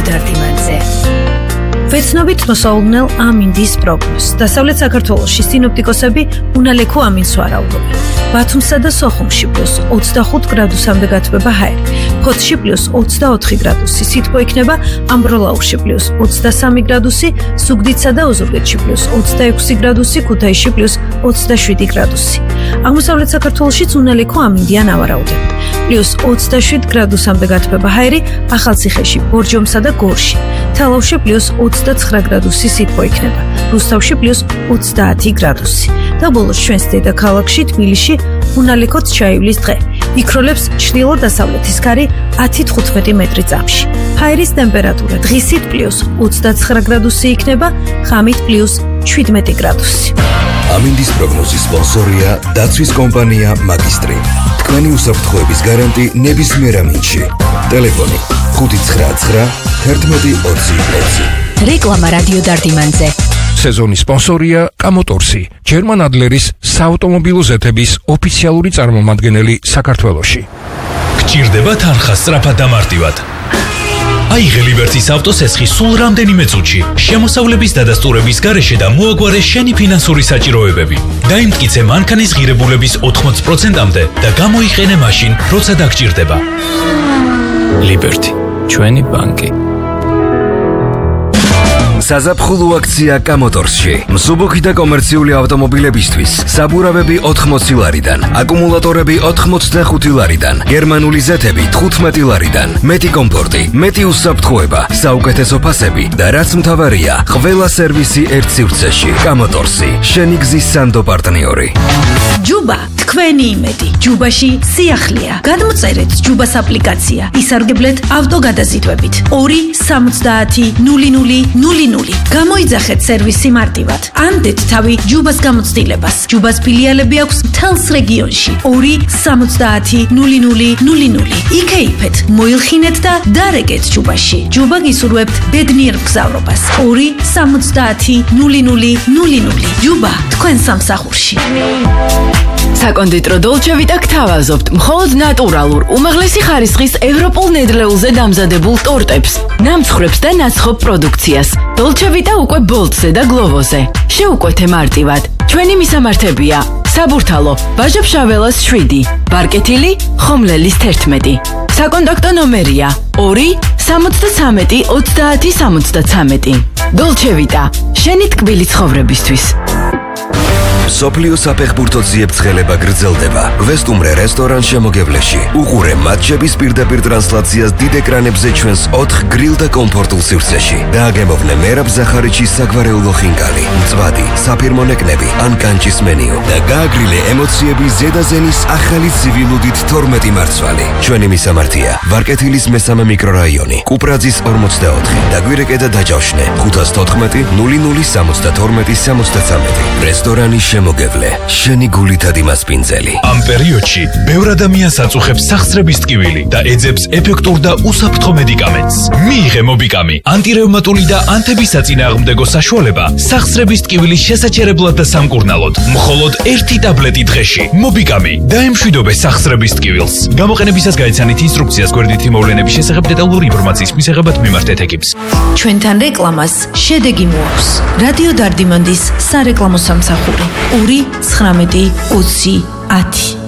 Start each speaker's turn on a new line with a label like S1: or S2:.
S1: დარდიმანზე. ვეცნობით მოსაუბრნელ ამინდის პროგნოზს. დასავლეთ საქართველოში სინოპტიკოსები უნალექო ამინს ვარაუდობენ. ბათუმსა და სოხუმში +25 გრადუსამდე გათბება ჰაერი. ფოთში +24 გრადუსი, სითბო იქნება ამბროლაურში +23 გრადუსი, ზუგდიდსა და ოზურგეთში +26 გრადუსი, ქუთაისში +27 გრადუსი. აღმოსავლეთ საქართველოშიც უნალექო ამინდიან ავარაუდებ. +27 გრადუსამდე გათბება ჰაერი ახალციხეში, ბორჯომსა და გორში. თალავში +29 გრადუსი სითბო იქნება, რუსთავში +30 გრადუსი. და ბოლოს ჩვენს დედაქალაქში თბილისში უნალექოდ ჩაივლის დღე. იქროლებს ჩრდილო-დასავლეთის კარი 10-15 მეტრი წამში. ჰაერის ტემპერატურა დღისით +29 გრადუსი იქნება, ღამით +17 გრადუსი.
S2: ამინდის პროგნოზის სპონსორია დაცვის კომპანია მაგისტრი. თქვენი უსაფრთხოების გარანტი ნებისმიერ ამინდში. ტელეფონი 599 1120.
S1: რეკლამა რადიო დარდიმანზე.
S3: სეზონის სპონსორია კამოტორსი, ჯერმან ადლერის საავტომობილო ზეთების ოფიციალური წარმომადგენელი საქართველოში.
S4: გჭირდება თანხა სწრაფად და მარტივად. აიღე ლიბერტის ავტოსესხი სულ რამდენიმე წუთში, შემოსავლების დადასტურების გარეშე და მოაგვარე შენი ფინანსური საჭიროებები. დაიმტკიცე მანქანის ღირებულების 80%-მდე და გამოიყენე მაშინ, როცა დაგჭირდება. ლიბერტი, ჩვენი ბანკი.
S2: საზაფხულო აქცია კამოტორსში. მსუბუქი და კომერციული ავტომობილებისთვის საბურავები 80 ლარიდან, აკუმულატორები 85 ლარიდან, გერმანული ზეთები 15 ლარიდან, მეტი კომფორტი, მეტი უსაფრთხოება, საუკეთესო ფასები და რაც მთავარია, ყველა სერვისი ერთ სივრცეში. კამოტორსი, შენი გზის სანდო პარტნიორი.
S1: ჯუბა, თქვენი იმედი. ჯუბაში სიახლეა. გადმოწერეთ ჯუბას აპლიკაცია. ისარგებლეთ ავტოგადაზიდვებით. 2-70-00-00. გამოიძახეთ სერვისი მარტივად. ანდეთ თავი ჯუბას გამოცდილებას. ჯუბას ფილიალები აქვს მთელს რეგიონში. 2-70-00-00. იქეიფეთ, მოილხინეთ და დარეგეთ ჯუბაში. ჯუბა გისურვებთ ბედნიერ მგზავრობას. 2-70-00-00. ჯუბა თქვენ სამსახურში.
S5: საკონდიტრო დოლჩე ვიტა გთავაზობთ მხოლოდ ნატურალურ, უმაღლესი ხარისხის ევროპულ ნედლეულზე დამზადებულ ტორტებს, ნამცხრებს და ნაცხოვ პროდუქციას. დოლჩე ვიტა უკვე ბოლტზე და გლოვოზე. შეუკვეთე მარტივად. ჩვენი მისამართებია: საბურთალო, ბაჟა-ფშაველას 7, ბარკეთილი, ხომლელის 11. საკონტაქტო ნომერია 2-73-30-73. დოლჩე ვიტა, შენი ტკბილი ცხოვრებისთვის.
S2: სოფლიო საფეხბურთო ძიებცხელება გრძელდება ვესტუმრე რესტორან შემოგევლეში. უყურე მატჩების პირდაპირ ტრანსლაციას დიდ ეკრანებზე ჩვენს 4 გრილ და კომფორტულ სივრცეში. დააგემოვნე მერაბ ზახარიჩის საგვარეულო ხინკალი, მწვადი, საფირმო ნეკნები ან კანჭის მენიუ და გააგრილე ემოციები ზედაზენის ახალი ცივილუდით 12 მარცვალი. ჩვენი მისამართია: ვარკეთილის მესამე მიკრორაიონი, კუპრაძის 44 და გვირეკედა დაჯავშნე 514-00-72-73. რესტორანი შემოგევლე, შენი გულითადი მასპინძელი.
S4: ამ პერიოდში ბევრ ადამიანს აწუხებს სახსრების ტკივილი და ეძებს ეფექტურ და უსაფრთხო მედიკამენტს. მიიღე მობიკამი, ანტირევმატული და ანთების საწინააღმდეგო საშუალება სახსრების ტკივილის შესაჩერებლად და სამკურნალოდ. მხოლოდ 1 ტაბლეტი დღეში. მობიკამი, დაემშვიდობე სახსრების ტკივილს. გამოყენებისას გაიცანით ინსტრუქციას გვერდითი მოვლენების შესახებ დეტალური ინფორმაციის მისაღებად მიმართეთ ეკიპს.
S1: ჩვენთან რეკლამას შედეგი მოაქვს. რადიო დარდიმანდის სარეკლამო სამსახური 2-19-20-10.